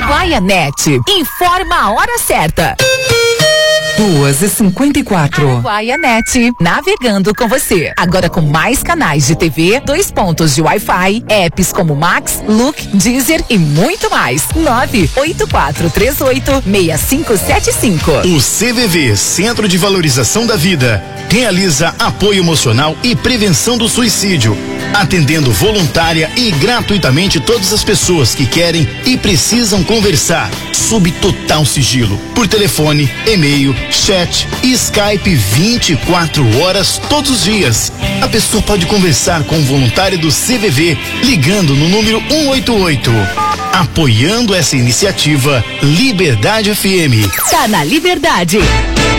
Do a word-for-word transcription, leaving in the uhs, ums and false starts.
Araguaia.net. Informa a hora certa. Duas e cinquenta e quatro. Araguaia.net, navegando com você. Agora com mais canais de T V, dois pontos de Wi-Fi, apps como Max, Look, Deezer e muito mais. nove oito quatro três oito seis cinco sete cinco. O C V V, Centro de Valorização da Vida, realiza apoio emocional e prevenção do suicídio, atendendo voluntária e gratuitamente todas as pessoas que querem e precisam conversar, sob total sigilo, por telefone, e-mail, chat e Skype vinte e quatro horas todos os dias. A pessoa pode conversar com o voluntário do C V V ligando no número um oito oito. Apoiando essa iniciativa, Liberdade F M. Tá na Liberdade.